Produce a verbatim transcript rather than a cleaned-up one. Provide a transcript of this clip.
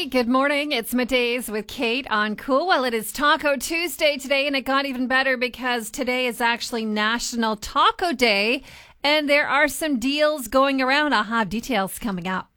Hey, good morning. It's Middays with Kate on Cool. Well, it is Taco Tuesday today, and it got even better because today is actually National Taco Day, and there are some deals going around. I'll have details coming up.